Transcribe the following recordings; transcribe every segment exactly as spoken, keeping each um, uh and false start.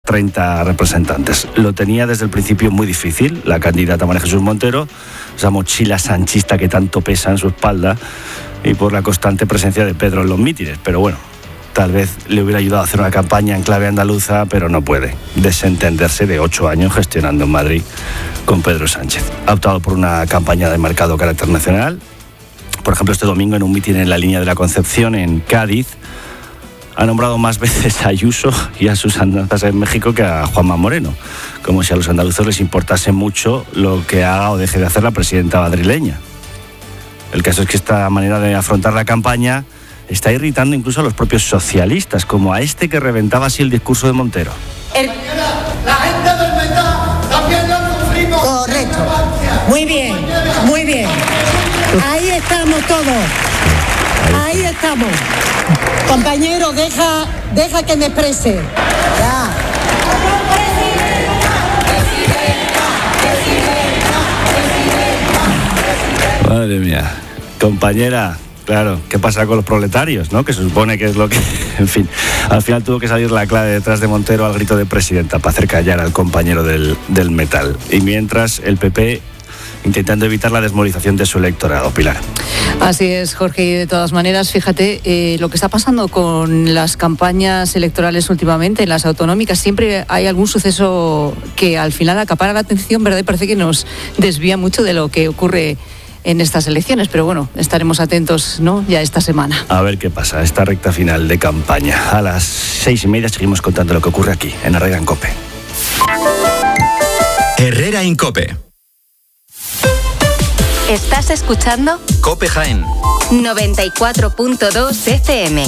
treinta representantes. Lo tenía desde el principio muy difícil la candidata María Jesús Montero, esa mochila sanchista que tanto pesa en su espalda, y por la constante presencia de Pedro en los mítines. Pero bueno, tal vez le hubiera ayudado a hacer una campaña en clave andaluza, pero no puede desentenderse de ocho años gestionando en Madrid con Pedro Sánchez. Ha optado por una campaña de marcado carácter nacional. Por ejemplo, este domingo en un mitin en la línea de la Concepción, en Cádiz, ha nombrado más veces a Ayuso y a sus andanzas en México que a Juanma Moreno, como si a los andaluces les importase mucho lo que haga o deje de hacer la presidenta madrileña. El caso es que esta manera de afrontar la campaña está irritando incluso a los propios socialistas, como a este que reventaba así el discurso de Montero. El... La gente del Meta también lo sufrimos. Correcto. Muy bien, muy bien. Ahí estamos todos. Ahí estamos. Compañero, deja, deja que me exprese. Ya. Madre mía. Compañera, claro, ¿qué pasa con los proletarios, no? Que se supone que es lo que... En fin, al final tuvo que salir la clave detrás de Montero al grito de presidenta para hacer callar al compañero del, del metal. Y mientras el P P intentando evitar la desmovilización de su electorado. Pilar. Así es, Jorge, y de todas maneras, fíjate, eh, lo que está pasando con las campañas electorales últimamente, en las autonómicas, siempre hay algún suceso que al final acapara la atención, ¿verdad? Y parece que nos desvía mucho de lo que ocurre en estas elecciones, pero bueno, estaremos atentos, ¿no?, ya esta semana. A ver qué pasa, esta recta final de campaña. A las seis y media seguimos contando lo que ocurre aquí, en Herrera en COPE. Herrera en COPE. ¿Estás escuchando? COPE Jaén. noventa y cuatro punto dos F M.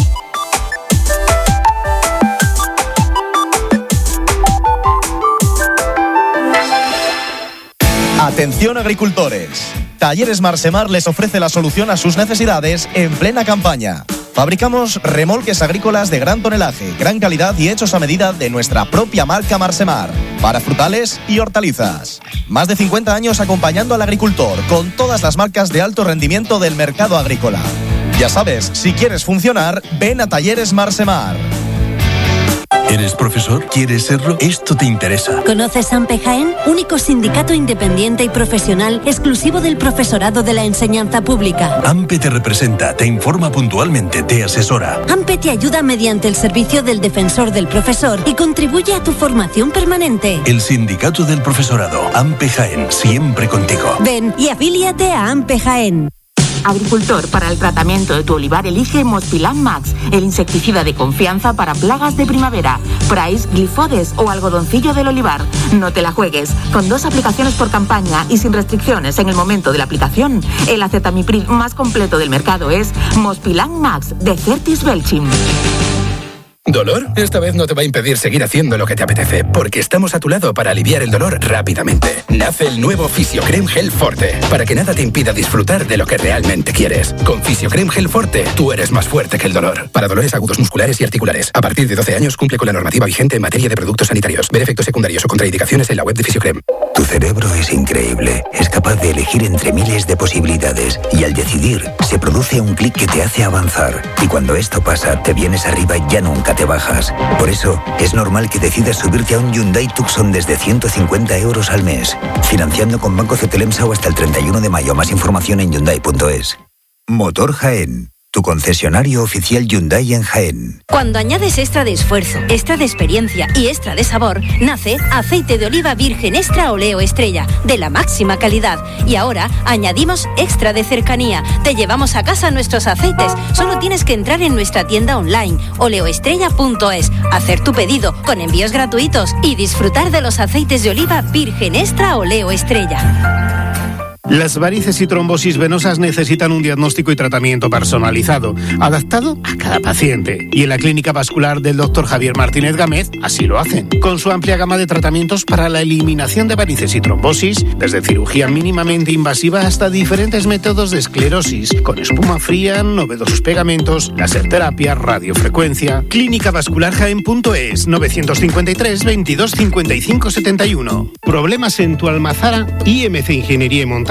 Atención agricultores. Talleres Marsemar les ofrece la solución a sus necesidades en plena campaña. Fabricamos remolques agrícolas de gran tonelaje, gran calidad y hechos a medida de nuestra propia marca Marsemar, para frutales y hortalizas. Más de cincuenta años acompañando al agricultor con todas las marcas de alto rendimiento del mercado agrícola. Ya sabes, si quieres funcionar, ven a Talleres Marsemar. ¿Eres profesor? ¿Quieres serlo? Esto te interesa. ¿Conoces AMPE Jaén? Único sindicato independiente y profesional exclusivo del profesorado de la enseñanza pública. AMPE te representa, te informa puntualmente, te asesora. AMPE te ayuda mediante el servicio del defensor del profesor y contribuye a tu formación permanente. El sindicato del profesorado, AMPE Jaén, siempre contigo. Ven y afíliate a AMPE Jaén. Agricultor, para el tratamiento de tu olivar elige Mospilan Max, el insecticida de confianza para plagas de primavera. Price, Glifodes o algodoncillo del olivar. No te la juegues. Con dos aplicaciones por campaña y sin restricciones en el momento de la aplicación, el acetamiprid más completo del mercado es Mospilan Max de Certis Belchim. ¿Dolor? Esta vez no te va a impedir seguir haciendo lo que te apetece, porque estamos a tu lado para aliviar el dolor rápidamente. Nace el nuevo Fisiocrem Gel Forte, para que nada te impida disfrutar de lo que realmente quieres. Con Fisiocrem Gel Forte, tú eres más fuerte que el dolor. Para dolores agudos musculares y articulares. A partir de doce años cumple con la normativa vigente en materia de productos sanitarios. Ver efectos secundarios o contraindicaciones en la web de Fisiocrem. Tu cerebro es increíble. Es capaz de elegir entre miles de posibilidades. Y al decidir, se produce un clic que te hace avanzar. Y cuando esto pasa, te vienes arriba y ya nunca te bajas. Por eso, es normal que decidas subirte a un Hyundai Tucson desde ciento cincuenta euros al mes. Financiando con Banco Cetelemsa o hasta el treinta y uno de mayo. Más información en Hyundai punto es. Motor Jaén. Tu concesionario oficial Hyundai en Jaén. Cuando añades extra de esfuerzo, extra de experiencia y extra de sabor, nace aceite de oliva virgen extra Oleo Estrella, de la máxima calidad. Y ahora añadimos extra de cercanía. Te llevamos a casa nuestros aceites. Solo tienes que entrar en nuestra tienda online, oleoestrella punto es, hacer tu pedido con envíos gratuitos y disfrutar de los aceites de oliva virgen extra Oleo Estrella. Las varices y trombosis venosas necesitan un diagnóstico y tratamiento personalizado, adaptado a cada paciente. Y en la Clínica Vascular del doctor Javier Martínez Gámez así lo hacen, con su amplia gama de tratamientos para la eliminación de varices y trombosis, desde cirugía mínimamente invasiva hasta diferentes métodos de esclerosis, con espuma fría, novedosos pegamentos, laserterapia, radiofrecuencia. clínica vascular jaén punto es, novecientos cincuenta y tres, veintidós, cincuenta y cinco, setenta y uno. ¿Problemas en tu almazara? I M C Ingeniería y Montaje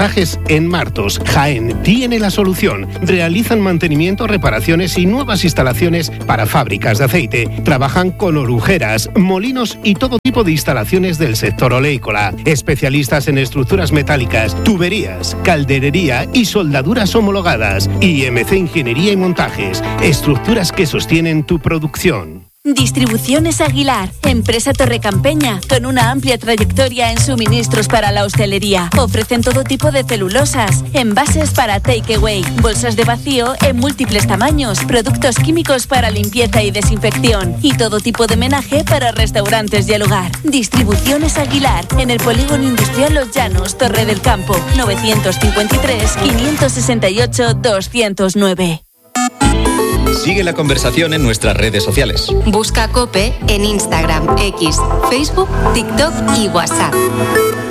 montajes en Martos, Jaén, tiene la solución. Realizan mantenimiento, reparaciones y nuevas instalaciones para fábricas de aceite. Trabajan con orujeras, molinos y todo tipo de instalaciones del sector oleícola. Especialistas en estructuras metálicas, tuberías, calderería y soldaduras homologadas. I M C Ingeniería y Montajes. Estructuras que sostienen tu producción. Distribuciones Aguilar, empresa torrecampeña, con una amplia trayectoria en suministros para la hostelería. Ofrecen todo tipo de celulosas, envases para takeaway, bolsas de vacío en múltiples tamaños, productos químicos para limpieza y desinfección y todo tipo de menaje para restaurantes y el hogar. Distribuciones Aguilar, en el Polígono Industrial Los Llanos, Torre del Campo, novecientos cincuenta y tres, quinientos sesenta y ocho, doscientos nueve. Sigue la conversación en nuestras redes sociales. Busca COPE en Instagram, X, Facebook, TikTok y WhatsApp.